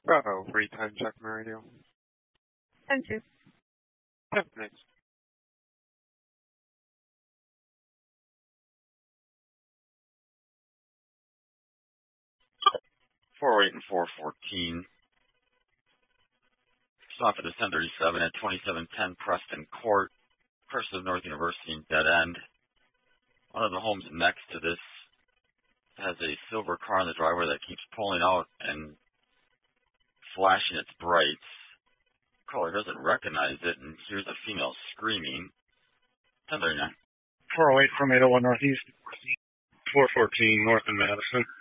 Bravo, free time check my radio. 10-2. Yep, nice. .408 and 414. Stop at the 1037 at 2710 Preston Court, First of North University in Dead End. One of the homes next to this has a silver car in the driveway that keeps pulling out and flashing its brights. Caller doesn't recognize it and hears a female screaming. 1039. 408 from 801 Northeast. 414 North in Madison.